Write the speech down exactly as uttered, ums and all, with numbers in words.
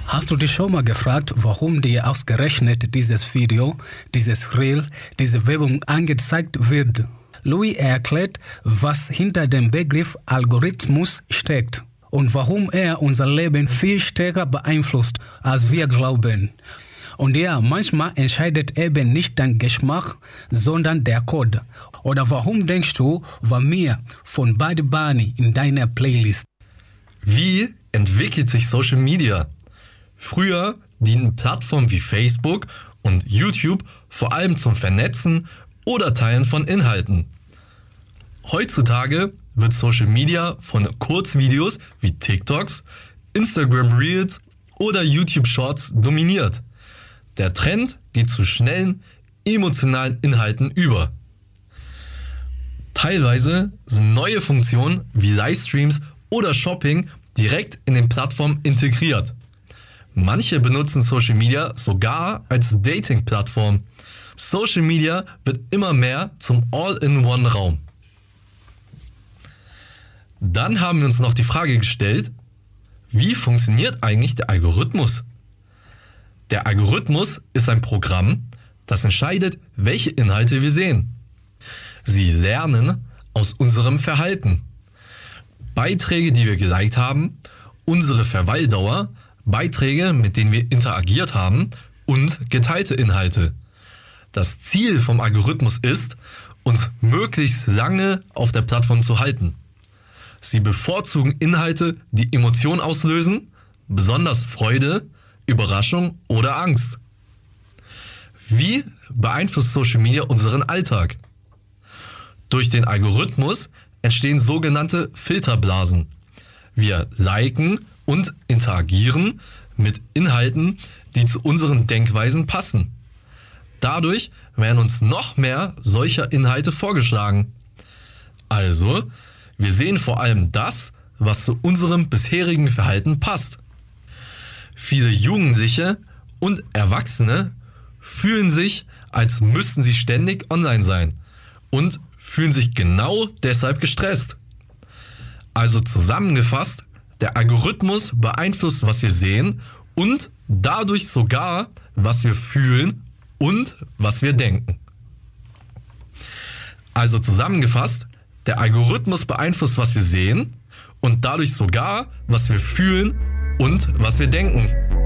Hast du dich schon mal gefragt, warum dir ausgerechnet dieses Video, dieses Reel, diese Werbung angezeigt wird? Louis erklärt, was hinter dem Begriff Algorithmus steckt und warum er unser Leben viel stärker beeinflusst, als wir glauben. Und ja, manchmal entscheidet eben nicht dein Geschmack, sondern der Code. Oder warum denkst du, war mehr von Bad Bunny in deiner Playlist? Wie entwickelt sich Social Media? Früher dienten Plattformen wie Facebook und YouTube vor allem zum Vernetzen oder Teilen von Inhalten. Heutzutage wird Social Media von Kurzvideos wie TikToks, Instagram Reels oder YouTube Shorts dominiert. Der Trend geht zu schnellen, emotionalen Inhalten über. Teilweise sind neue Funktionen wie Livestreams oder Shopping direkt in den Plattformen integriert. Manche benutzen Social Media sogar als Dating-Plattform. Social Media wird immer mehr zum All-in-One-Raum. Dann haben wir uns noch die Frage gestellt, wie funktioniert eigentlich der Algorithmus? Der Algorithmus ist ein Programm, das entscheidet, welche Inhalte wir sehen. Sie lernen aus unserem Verhalten. Beiträge, die wir geliked haben, unsere Verweildauer, Beiträge, mit denen wir interagiert haben und geteilte Inhalte. Das Ziel vom Algorithmus ist, uns möglichst lange auf der Plattform zu halten. Sie bevorzugen Inhalte, die Emotionen auslösen, besonders Freude, Überraschung oder Angst. Wie beeinflusst Social Media unseren Alltag? Durch den Algorithmus entstehen sogenannte Filterblasen. Wir liken und interagieren mit Inhalten, die zu unseren Denkweisen passen. Dadurch werden uns noch mehr solcher Inhalte vorgeschlagen. Also, wir sehen vor allem das, was zu unserem bisherigen Verhalten passt. Viele Jugendliche und Erwachsene fühlen sich, als müssten sie ständig online sein und fühlen sich genau deshalb gestresst. Also zusammengefasst, der Algorithmus beeinflusst, was wir sehen und dadurch sogar, was wir fühlen und was wir denken. Also zusammengefasst, der Algorithmus beeinflusst, was wir sehen und dadurch sogar, was wir fühlen und was wir denken.